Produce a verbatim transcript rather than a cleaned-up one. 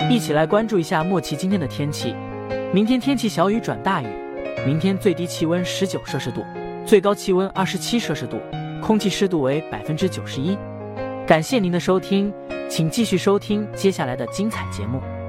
一起来关注一下莫奇今天的天气。明天天气小雨转大雨，明天最低气温十九摄氏度，最高气温二十七摄氏度，空气湿度为百分之九十一。感谢您的收听，请继续收听接下来的精彩节目。